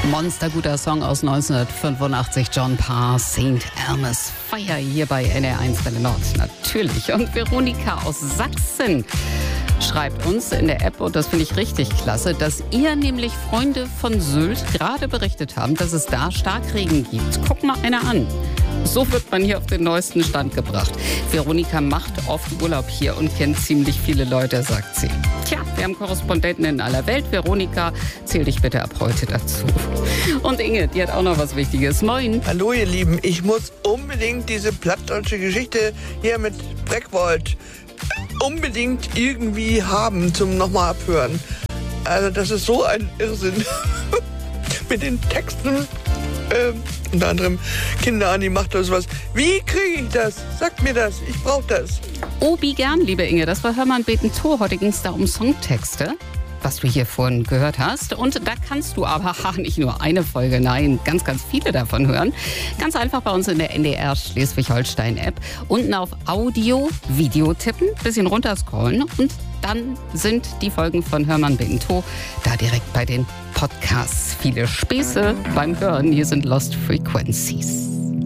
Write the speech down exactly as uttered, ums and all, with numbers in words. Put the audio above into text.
Monsterguter Song aus neunzehnhundertfünfundachtzig, John Parr, Sankt Elmo's Fire hier bei N R eins Welle Nord. Natürlich. Und Veronika aus Sachsen schreibt uns in der App, und das finde ich richtig klasse, dass ihr nämlich Freunde von Sylt gerade berichtet haben, dass es da Starkregen gibt. Guck mal einer an. So wird man hier auf den neuesten Stand gebracht. Veronika macht oft Urlaub hier und kennt ziemlich viele Leute, sagt sie. Tja, wir haben Korrespondenten in aller Welt. Veronika, zähl dich bitte ab heute dazu. Und Inge, die hat auch noch was Wichtiges. Moin. Hallo ihr Lieben, ich muss unbedingt diese plattdeutsche Geschichte hier mit Breckwold unbedingt irgendwie haben zum nochmal abhören. Also das ist so ein Irrsinn. Mit den Texten, äh, unter anderem Kinder an die Macht oder sowas. Wie kriege ich das? Sagt mir das, ich brauche das. Oh, wie gern, liebe Inge. Das war Hör mal beten Tor. Heute ging es da um Songtexte, was du hier vorhin gehört hast. Und da kannst du aber nicht nur eine Folge, nein, ganz, ganz viele davon hören. Ganz einfach bei uns in der N D R Schleswig-Holstein-App. Unten auf Audio, Video tippen, bisschen runterscrollen und dann sind die Folgen von Hör mal beten Tor da direkt bei den Podcasts. Viele Späße beim Hören. Hier sind Lost Frequencies.